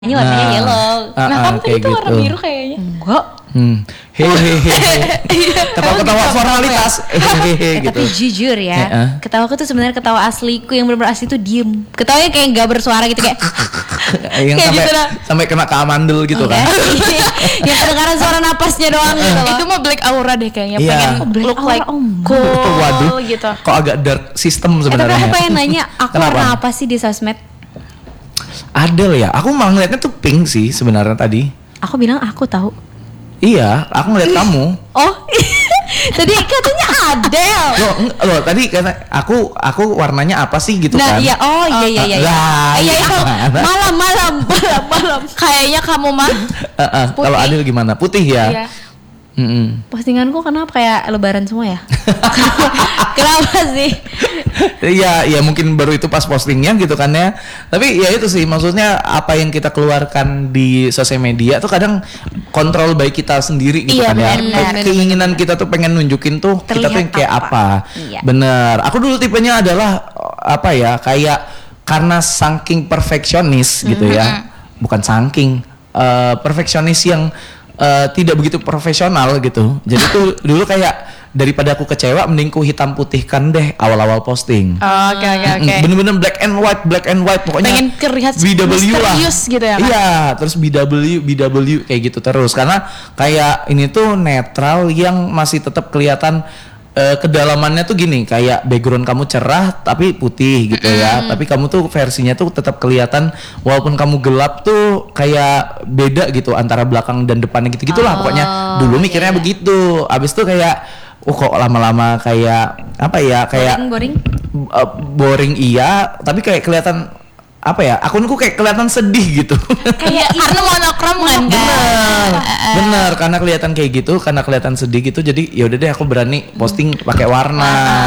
Ini warnanya yellow. Nah kamu tadi tuh warna biru kayaknya. Enggak. Ketawa formalitas. Tapi jujur ya, ketawaku tuh sebenarnya ketawa asliku yang benar-benar asli tuh diem. Ketawanya kayak nggak bersuara gitu kayak. Yang sampai kena ke amandel gitu kan. Yang kedengaran suara napasnya doang gitu loh. Itu mah Black Aura deh kayaknya. Pengen look like cool. Waduh gitu. Kok agak dark system sebenarnya. Tapi aku pengen nanya, aku warna apa sih di sosmed? Adele ya, aku malah ngeliatnya tuh pink sih sebenarnya tadi. Aku bilang aku tahu. Iya, aku ngeliat kamu. Oh, tadi katanya Adele. Loh, tadi kata aku warnanya apa sih gitu kan? Iya, iya. Iya itu malam. Kayaknya kamu mah. Kalau Adele gimana? Putih ya? Iya. Postinganku kenapa kayak lebaran semua ya? Kenapa sih? Iya mungkin baru itu pas postingnya gitu kan ya. Tapi ya itu sih maksudnya apa yang kita keluarkan di sosial media tuh kadang kontrol baik kita sendiri gitu kan ya. Keinginan kita tuh pengen nunjukin tuh kita tuh yang kayak apa. Iya. Bener. Aku dulu tipenya adalah apa ya, kayak karena saking perfeksionis gitu ya. Bukan saking perfeksionis yang tidak begitu profesional gitu. Jadi tuh dulu kayak daripada aku kecewa mending ku hitam putihkan deh awal-awal posting. Oke. Bener-bener black and white pokoknya. Pengen terlihat BW lah. Gitu ya kan? Iya, terus BW kayak gitu terus karena kayak ini tuh netral yang masih tetap kelihatan kedalamannya tuh gini, kayak background kamu cerah tapi putih gitu ya. Tapi kamu tuh versinya tuh tetap kelihatan walaupun kamu gelap tuh kayak beda gitu antara belakang dan depannya gitu-gitulah pokoknya. Dulu mikirnya begitu. Abis tuh kayak kok lama-lama kayak apa ya, kayak boring iya, tapi kayak kelihatan apa ya, akunku kayak kelihatan sedih gitu. Kayak karena monokrom kan. Bener, karena kelihatan kayak gitu, karena kelihatan sedih gitu. Jadi ya udah deh aku berani posting pakai warna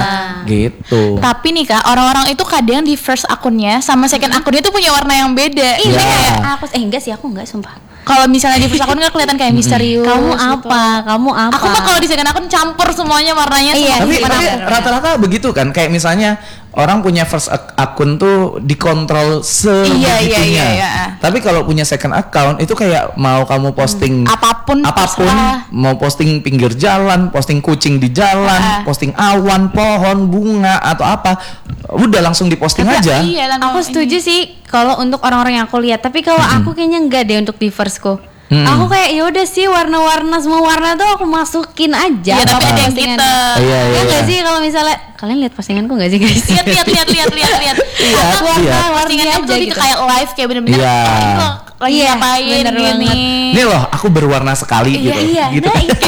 gitu. Tapi nih Kak, orang-orang itu kadang di first akunnya sama second akunnya tuh punya warna yang beda. Iya, aku enggak sih, aku enggak sumpah. Kalau misalnya di first akun kan kelihatan kayak misterius. Kamu apa? Aku mah kalau di second akun campur semuanya warnanya. Iya, tapi rata-rata begitu kan, kayak misalnya orang punya first akun tuh dikontrol sebegitunya. Iya. Tapi kalau punya second account itu kayak mau kamu posting apapun, mau posting pinggir jalan, posting kucing di jalan, posting awan, pohon, bunga atau apa, udah langsung diposting aja. Iya, aku setuju sih kalau untuk orang-orang yang aku lihat. Tapi kalau aku kayaknya enggak deh untuk di firstku. Aku kayak ya udah sih warna-warna, semua warna tuh aku masukin aja. Ya, tapi ada yang kita. Iya. Enggak sih kalau misalnya kalian lihat postinganku enggak sih guys? Lihat. Warna postingannya tuh gitu. kayak live kayak bener-bener. Lagi ngapain gini. Ini loh aku berwarna sekali gitu. Gitu.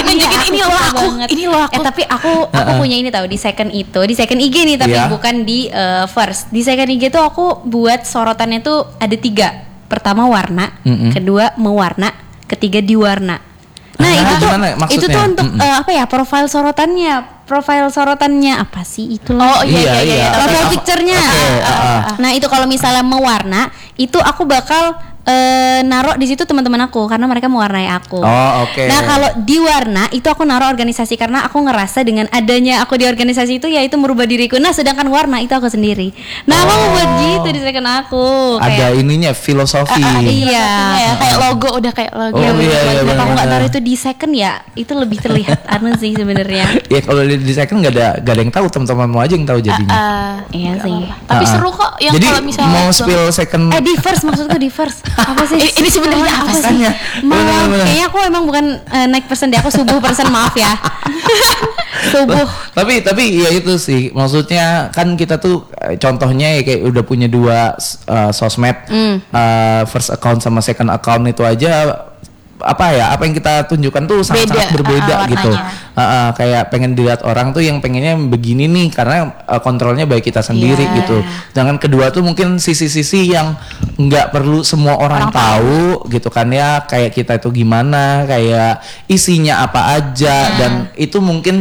Ini loh aku. Tapi aku punya ini tahu di second IG nih, tapi bukan di first. Di second IG tuh aku buat sorotannya tuh ada 3. Pertama warna, kedua mewarna, ketiga diwarna. Nah itu tuh untuk apa ya, profile sorotannya apa sih itu loh? Iya. Profile picture-nya. Nah itu kalau misalnya mewarna itu aku bakal naruh di situ teman-teman aku karena mereka mewarnai aku. Nah kalau di warna itu aku naruh organisasi karena aku ngerasa dengan adanya aku di organisasi itu ya itu merubah diriku. Nah sedangkan warna itu aku sendiri. Nah aku buat gitu di second aku. Ada ininya filosofi. Iya. Kayak logo, udah kayak logo. Iya. Kalau nggak naruh itu di second ya itu lebih terlihat aneh sih sebenarnya. Ya kalau di second nggak ada yang tahu, teman-temanmu aja yang tahu jadinya. Iya sih. Tapi seru kok yang jadi, kalau misalnya mau spill second. Di first maksudku di first. Apa sih? Ini sebenarnya apa sih? Maaf, kayaknya aku emang bukan naik person deh, aku subuh person, maaf ya. Subuh. Tapi ya itu sih, maksudnya kan kita tuh contohnya ya kayak udah punya 2 sosmed, first account sama second account itu aja apa yang kita tunjukkan tuh sangat berbeda gitu. Kayak pengen dilihat orang tuh yang pengennya begini nih karena kontrolnya baik kita sendiri gitu. Jangan kedua tuh mungkin sisi-sisi yang nggak perlu semua orang tahu gitu kan ya, kayak kita itu gimana, kayak isinya apa aja dan itu mungkin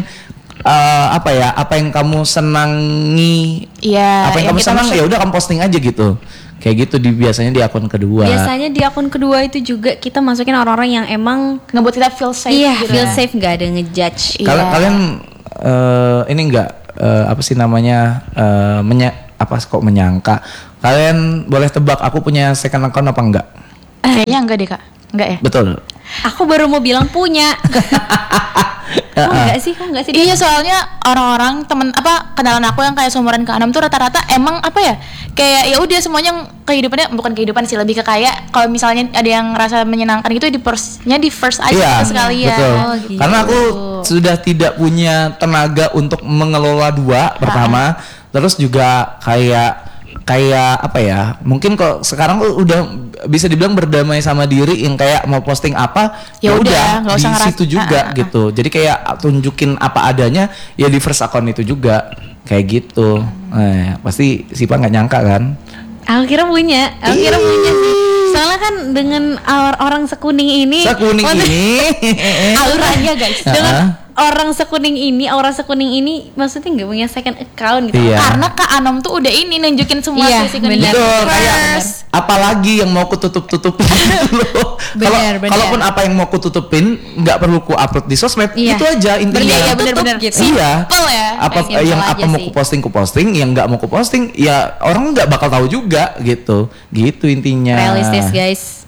apa yang kamu senangi, apa yang kamu senang ya udah kamu posting aja gitu. Kayak gitu biasanya di akun kedua. Biasanya di akun kedua itu juga kita masukin orang-orang yang emang ngebuat kita feel safe. Iya, gitu. Feel safe, nggak ada ngejudge. Kalian ini nggak apa sih namanya menyangka? Kalian boleh tebak aku punya second account apa enggak? Kayaknya enggak deh Kak. Enggak ya? Betul. Aku baru mau bilang punya. Kok enggak sih? Kok enggak sih? Iya, soalnya orang-orang temen kenalan aku yang kayak seumuran Kak Anam tuh rata-rata emang kayak ya udah semuanya kehidupannya, bukan kehidupan sih, lebih ke kayak kalau misalnya ada yang rasa menyenangkan gitu di first aja gitu sekalian. Betul. Gitu. Karena aku sudah tidak punya tenaga untuk mengelola dua pertama, terus juga kayak apa ya, mungkin kok sekarang udah bisa dibilang berdamai sama diri, yang kayak mau posting apa ya udah nggak di usah situ juga gitu. Jadi kayak tunjukin apa adanya ya di first account itu juga kayak gitu. Pasti Sipa nggak nyangka kan? Aku kira punya sih. Soalnya kan dengan orang sekuning ini, auranya guys, dengan orang sekuning ini maksudnya nggak punya second account gitu. Iya. Karena Kak Anom tuh udah ini nunjukin semua sisi betul, kayak apalagi yang mau kututup-tutupin loh. Kalaupun apa yang mau kututupin nggak perlu ku upload di sosmed, itu aja intinya. Iya, benar-benar. Gitu. Iya. Ya. Apa mau ku posting, yang nggak mau ku posting, ya orang nggak bakal tahu juga gitu. Gitu intinya. Realistis guys.